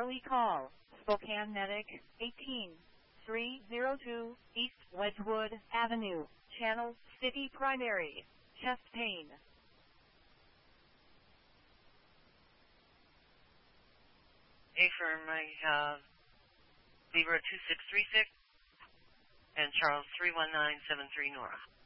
Charlie call. Spokane Medic 18302 East Wedgwood Avenue. Channel City Primary. Chest pain. Affirm, I have Libra 2636 and Charles 31973 Nora.